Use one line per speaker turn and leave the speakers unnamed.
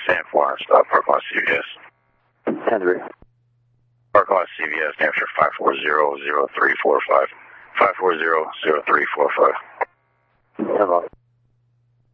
San Florence, park lot CVS.
10-3.
Park lot CVS, Hampshire 540-0345. 540-0345.
10-5.